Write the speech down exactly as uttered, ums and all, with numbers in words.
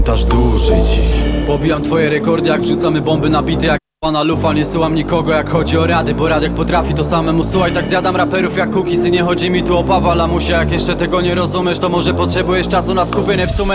Dasz dłużej ci. Pobijam twoje rekordy, jak wrzucamy bomby na bity jak pana lufa. Nie syłam nikogo jak chodzi o rady, bo Radek potrafi to samemu. Słuchaj, tak zjadam raperów jak cookiesy. Nie chodzi mi tu o Pawła Lamusia. Jak jeszcze tego nie rozumiesz, to może potrzebujesz czasu na skupienie w sumie.